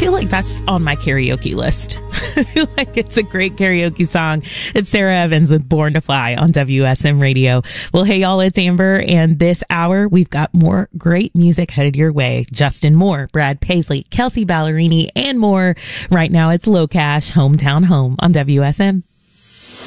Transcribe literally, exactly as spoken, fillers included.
feel like that's on my karaoke list. I feel like it's a great karaoke song. It's Sarah Evans with Born to Fly on W S M Radio. Well, hey, y'all, it's Amber, and this hour, we've got more great music headed your way. Justin Moore, Brad Paisley, Kelsey Ballerini, and more. Right now, it's Low Cash, Hometown Home on W S M.